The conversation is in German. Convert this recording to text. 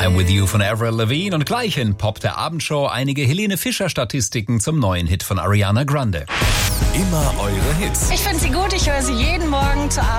I'm With You von Avril Lavigne und gleich in Pop der Abendshow einige Helene Fischer Statistiken zum neuen Hit von Ariana Grande. Immer eure Hits. Ich finde sie gut, ich höre sie jeden Morgen zur